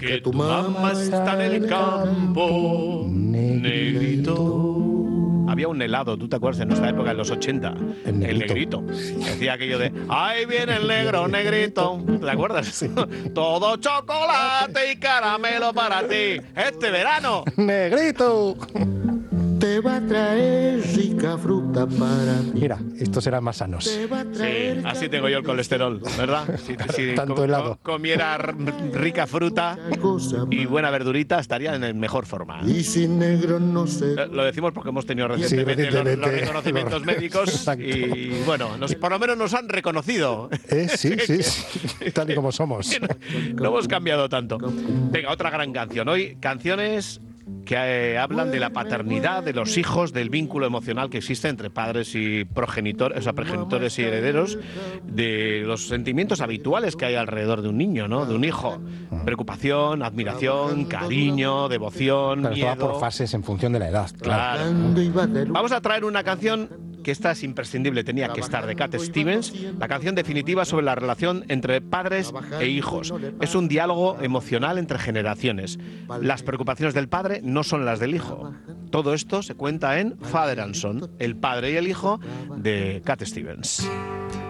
que tu mamá está en el campo, negrito. Había un helado, ¿tú te acuerdas? En nuestra época, en los 80. El Negrito. Decía aquello de, ¡ahí viene el negro, negrito! ¿Te acuerdas? Sí. Todo chocolate y caramelo para ti este verano. ¡Negrito! Te va a traer rica fruta para ti. Mira, estos eran más sanos. Sí, así tengo yo el colesterol, ¿verdad? Si Tanto helado. Comiera rica fruta y buena verdurita, estaría en mejor forma. Y sin negro no sé. Lo decimos porque hemos tenido recientemente los reconocimientos médicos. Exacto. Y bueno, por lo menos nos han reconocido. Sí, tal y como somos. No hemos cambiado tanto. Venga, otra gran canción. Hoy, canciones que hablan de la paternidad, de los hijos, del vínculo emocional que existe entre padres y progenitores, o sea, progenitores y herederos, de los sentimientos habituales que hay alrededor de un niño, ¿no? De un hijo. Preocupación, admiración, cariño, devoción, Claro, miedo. esto va por fases en función de la edad. Claro. Vamos a traer una canción que esta es imprescindible, tenía que estar, de Cat Stevens, la canción definitiva sobre la relación entre padres e hijos. Es un diálogo emocional entre generaciones. Las preocupaciones del padre no son las del hijo. Todo esto se cuenta en Father and Son, el padre y el hijo de Cat Stevens.